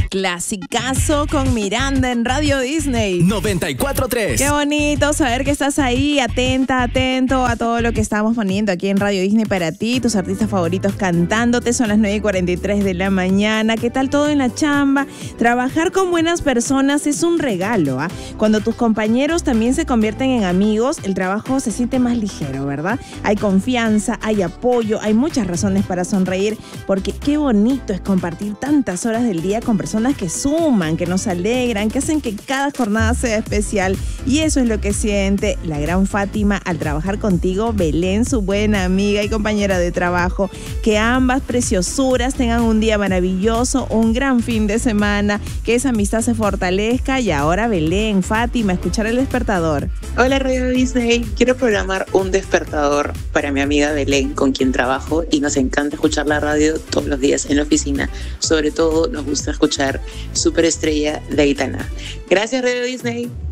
Clasicazo con Miranda en Radio Disney 94.3. Qué bonito saber que estás ahí, atento a todo lo que estamos poniendo aquí en Radio Disney para ti, tus artistas favoritos cantándote. Son las 9:43 de la mañana. ¿Qué tal todo en la chamba? Trabajar con buenas personas es un regalo, ¿ah? Cuando tus compañeros también se convierten en amigos, el trabajo se siente más ligero, ¿verdad? Hay confianza, hay apoyo, hay muchas razones para sonreír, porque qué bonito es compartir tantas horas del día con personas que suman, que nos alegran, que hacen que cada jornada sea especial. Y eso es lo que siente la gran Fátima al trabajar contigo, Belén, su buena amiga y compañera de trabajo. Que ambas preciosuras tengan un día maravilloso, un gran fin de semana, que esa amistad se fortalezca. Y ahora Belén, Fátima, escuchar el despertador. Hola Radio Disney, quiero programar un despertador para mi amiga Belén, con quien trabajo y nos encanta escuchar la radio todos los días en la oficina. Sobre todo nos gusta escuchar Superestrella de Aitana. Gracias Radio Disney.